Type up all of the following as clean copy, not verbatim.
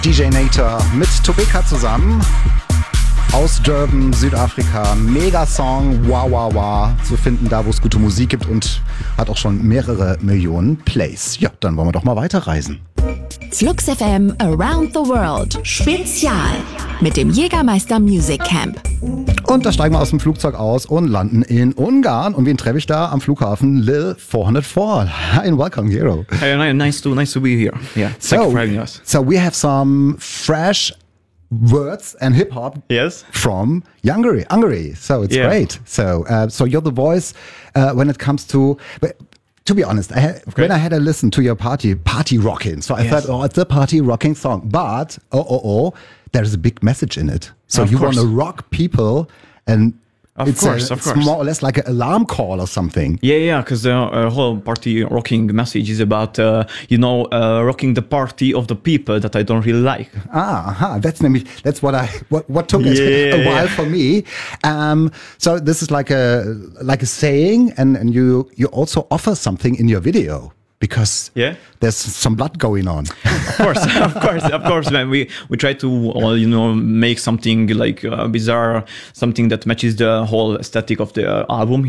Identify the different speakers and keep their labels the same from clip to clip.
Speaker 1: DJ Nator mit Tobeka zusammen aus Durban, Südafrika. Mega-Song, wow, wow, wow. Zu finden da, wo es gute Musik gibt und hat auch schon mehrere Millionen Plays. Ja, dann wollen wir doch mal weiterreisen.
Speaker 2: Flux FM Around the World Spezial mit dem Jägermeister Music Camp.
Speaker 1: Und da steigen wir aus dem Flugzeug aus und landen in Ungarn. Und wen treffe ich da am Flughafen? Lil 404. Hi and welcome, Hero.
Speaker 3: Hey, nice to be here. Yeah, thank you for having us.
Speaker 1: So we have some fresh words and hip hop from Hungary. So it's great. So you're the voice when it comes to. To be honest, when I had a listen to your party rocking, so I thought, oh, it's a party rocking song. But, there's a big message in it. So you want to rock people and it's more or less like an alarm call or something.
Speaker 3: Yeah, because the whole party rocking message is about, rocking the party of the people that I don't really like.
Speaker 1: That's what took it a while for me. So this is like a saying, and you also offer something in your video. Because there's some blood going on.
Speaker 3: Of course, man. We try to make something like bizarre, something that matches the whole aesthetic of the album.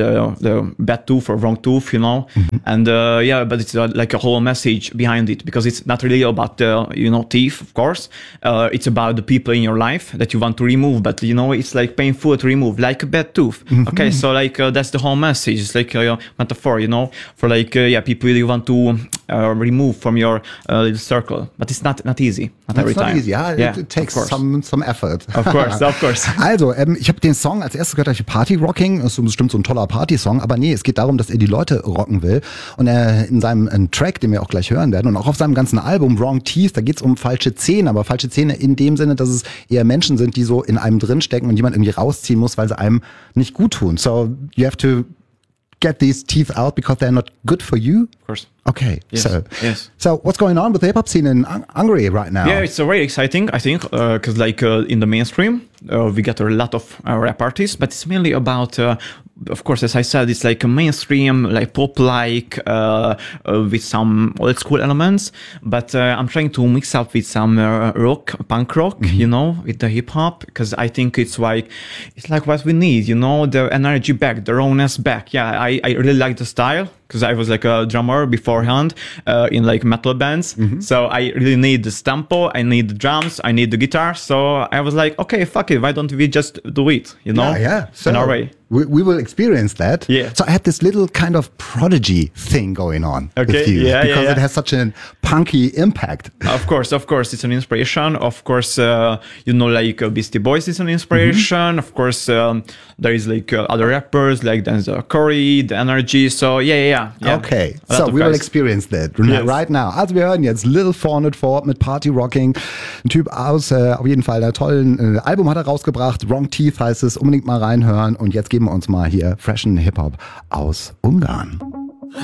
Speaker 3: The bad tooth or wrong tooth.
Speaker 1: Mm-hmm.
Speaker 3: And but it's like a whole message behind it, because it's not really about teeth. Of course, it's about the people in your life that you want to remove, but it's like painful to remove, like a bad tooth.
Speaker 1: Mm-hmm.
Speaker 3: Okay, so that's the whole message. It's like a metaphor, for people you want to remove from your little circle, but it's not easy. Not every time.
Speaker 1: Easy. It takes some effort.
Speaker 3: Of course.
Speaker 1: Also, ich habe den Song als erstes gehört, Party Rocking, ist bestimmt so ein toller Party-Song, aber nee, es geht darum, dass er die Leute rocken will. Und er in seinem Track, den wir auch gleich hören werden, und auch auf seinem ganzen Album Wrong Teeth, da geht's um falsche Zähne, aber falsche Zähne in dem Sinne, dass es eher Menschen sind, die so in einem drinstecken und jemand irgendwie rausziehen muss, weil sie einem nicht gut tun. So, you have to get these teeth out because they're not good for you?
Speaker 3: Of course.
Speaker 1: Okay.
Speaker 3: Yes.
Speaker 1: So what's going on with the hip-hop scene in Hungary right now?
Speaker 3: Yeah, it's very exciting, I think, because in the mainstream, we get a lot of rap artists, but it's mainly about, of course, as I said, it's like a mainstream, like pop-like, with some old school elements, but I'm trying to mix up with some punk rock, with the hip-hop, because I think it's like what we need, the energy back, the rawness back. Yeah, I really like the style, because I was like a drummer beforehand in like metal bands. Mm-hmm. So I really need the tempo, I need the drums, I need the guitar. So I was like, okay, fuck it. Why don't we just do it,
Speaker 1: Yeah. So
Speaker 3: in our way.
Speaker 1: We will experience that.
Speaker 3: Yeah.
Speaker 1: So I had this little kind of Prodigy thing going on with you. Because it has such a punky impact.
Speaker 3: Of course. It's an inspiration. Of course, like Beastie Boys is an inspiration. Mm-hmm. Of course, there is like other rappers, like there's Corey, The Energy. So yeah.
Speaker 1: Okay, so we will experience that right now. Also wir hören jetzt Lil 404 mit Party Rocking. Ein Typ aus auf jeden Fall einer tollen Album hat er rausgebracht. Wrong Teeth heißt es. Unbedingt mal reinhören. Und jetzt geben wir uns mal hier freshen Hip-Hop aus Ungarn.